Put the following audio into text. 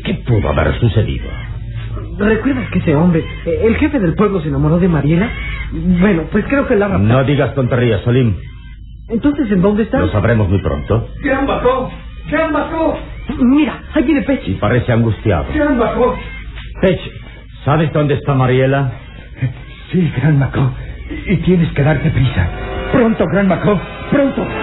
¿Qué pudo haber sucedido? ¿Recuerdas que ese hombre, el jefe del pueblo, se enamoró de Mariela? Bueno, pues creo que la raptó. No digas tonterías, Solim. Entonces, ¿en dónde está? Lo sabremos muy pronto. Gran Macó. Gran Macó. Mira, ahí viene Pech. Y parece angustiado. Gran Macó. Pech, ¿sabes dónde está Mariela? Sí, Gran Macó. Y tienes que darte prisa. Pronto, Gran Macó. Pronto.